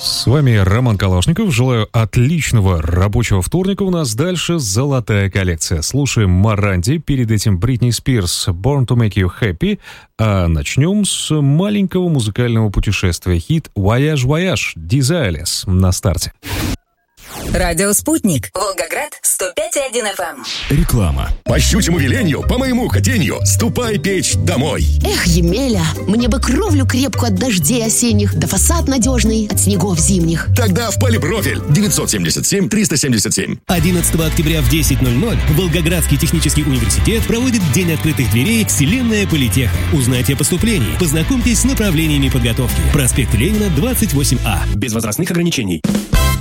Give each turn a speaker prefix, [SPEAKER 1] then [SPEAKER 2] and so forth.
[SPEAKER 1] С вами Роман Калашников. Желаю отличного рабочего вторника. У нас дальше золотая коллекция. Слушаем Моранди, перед этим Бритни Спирс «Born to Make You Happy». А начнем с маленького музыкального путешествия. Хит «Voyage, Voyage» Desireless на старте.
[SPEAKER 2] Радио «Спутник». Волгоград, 105,1 FM.
[SPEAKER 3] Реклама. По щучьему велению, по моему хотению, ступай печь домой.
[SPEAKER 4] Эх, Емеля, мне бы кровлю крепкую от дождей осенних, да фасад надежный от снегов зимних.
[SPEAKER 3] Тогда в Полипрофиль 977-377.
[SPEAKER 5] 11 октября в 10:00 Волгоградский технический университет проводит День открытых дверей «Вселенная Политеха». Узнайте о поступлении, познакомьтесь с направлениями подготовки. Проспект Ленина, 28А. Без возрастных ограничений.